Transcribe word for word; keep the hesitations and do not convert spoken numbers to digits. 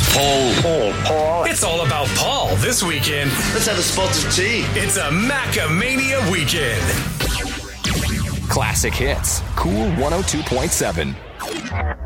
Paul. Paul. Paul. It's all about Paul this weekend. Let's have a spot of tea. It's a Macamania weekend. Classic hits. Cool one oh two point seven.